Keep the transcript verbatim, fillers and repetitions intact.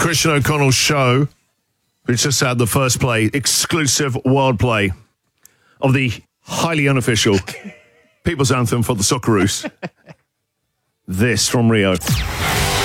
Christian O'Connell's show. We just had the first play, exclusive world play of the highly unofficial People's Anthem for the Socceroos. This from Rio.